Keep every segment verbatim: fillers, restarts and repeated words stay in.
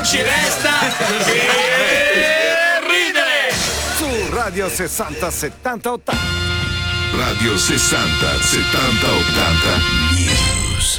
ci resta che ridere. Su Radio sessanta settanta ottanta. Radio sessanta settanta ottanta News.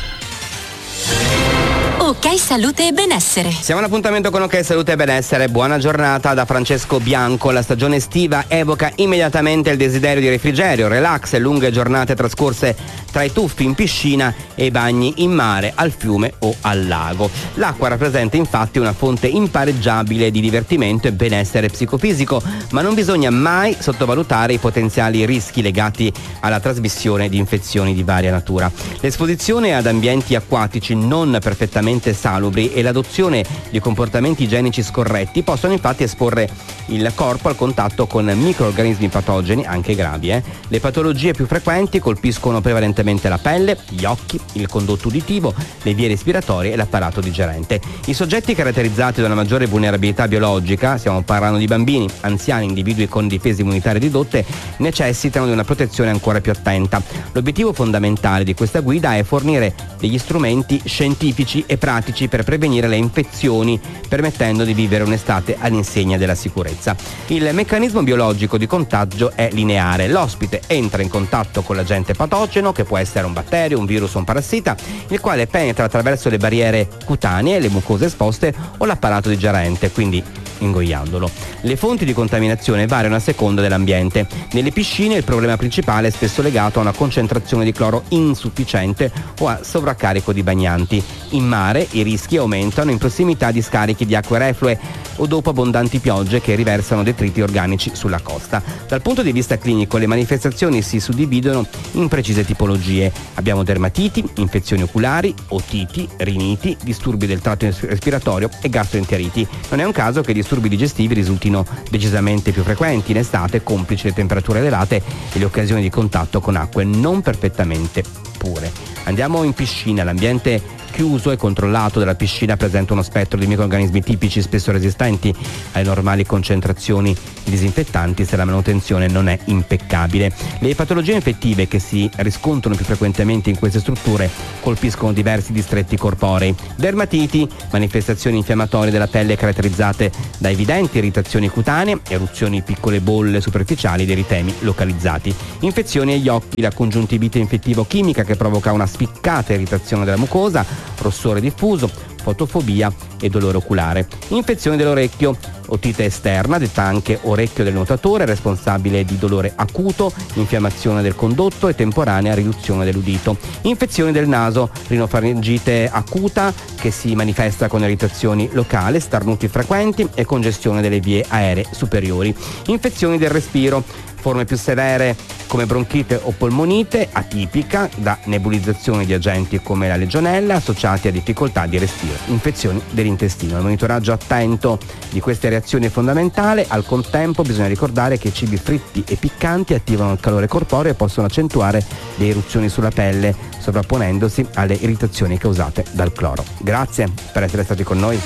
Ok Salute e Benessere. Siamo all'appuntamento con Ok Salute e Benessere. Buona giornata da Francesco Bianco. La stagione estiva evoca immediatamente il desiderio di refrigerio, relax e lunghe giornate trascorse tra i tuffi in piscina e i bagni in mare, al fiume o al lago. L'acqua rappresenta infatti una fonte impareggiabile di divertimento e benessere psicofisico, ma non bisogna mai sottovalutare i potenziali rischi legati alla trasmissione di infezioni di varia natura. L'esposizione ad ambienti acquatici non perfettamente salubri e l'adozione di comportamenti igienici scorretti possono infatti esporre il corpo al contatto con microrganismi patogeni, anche gravi. Eh. Le patologie più frequenti colpiscono prevalentemente la pelle, gli occhi, il condotto uditivo, le vie respiratorie e l'apparato digerente. I soggetti caratterizzati da una maggiore vulnerabilità biologica, stiamo parlando di bambini, anziani, individui con difese immunitarie ridotte, necessitano di una protezione ancora più attenta. L'obiettivo fondamentale di questa guida è fornire degli strumenti scientifici e pratici per prevenire le infezioni, permettendo di vivere un'estate all'insegna della sicurezza. Il meccanismo biologico di contagio è lineare. L'ospite entra in contatto con l'agente patogeno, che può essere un batterio, un virus o un parassita, il quale penetra attraverso le barriere cutanee, le mucose esposte o l'apparato digerente, quindi ingoiandolo. Le fonti di contaminazione variano a seconda dell'ambiente. Nelle piscine il problema principale è spesso legato a una concentrazione di cloro insufficiente o a sovraccarico di bagnanti. In mare i rischi aumentano in prossimità di scarichi di acque reflue o dopo abbondanti piogge che riversano detriti organici sulla costa. Dal punto di vista clinico le manifestazioni si suddividono in precise tipologie. Abbiamo dermatiti, infezioni oculari, otiti, riniti, disturbi del tratto respiratorio e gastroenteriti. Non è un caso che i disturbi digestivi risultino decisamente più frequenti in estate, complici le temperature elevate e le occasioni di contatto con acque non perfettamente pure. Andiamo in piscina. L'ambiente chiuso e controllato della piscina presenta uno spettro di microrganismi tipici, spesso resistenti alle normali concentrazioni disinfettanti se la manutenzione non è impeccabile. Le patologie infettive che si riscontrano più frequentemente in queste strutture colpiscono diversi distretti corporei. Dermatiti, manifestazioni infiammatorie della pelle caratterizzate da evidenti irritazioni cutanee, eruzioni, piccole bolle superficiali ed eritemi localizzati. Infezioni agli occhi, la congiuntivite infettivo-chimica che provoca una spiccata irritazione della mucosa, rossore diffuso, fotofobia e dolore oculare. Infezione dell'orecchio, otite esterna, detta anche orecchio del nuotatore, responsabile di dolore acuto, infiammazione del condotto e temporanea riduzione dell'udito. Infezione del naso, rinofaringite acuta che si manifesta con irritazioni locali, starnuti frequenti e congestione delle vie aeree superiori. Infezioni del respiro, forme più severe come bronchite o polmonite, atipica da nebulizzazione di agenti come la legionella associati a difficoltà di respiro. Infezioni dell'intestino. Il monitoraggio attento di queste reazioni è fondamentale. Al contempo bisogna ricordare che i cibi fritti e piccanti attivano il calore corporeo e possono accentuare le eruzioni sulla pelle, sovrapponendosi alle irritazioni causate dal cloro. Grazie per essere stati con noi.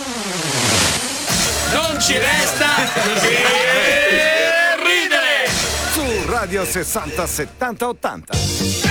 Non ci resta che Radio sessanta settanta ottanta.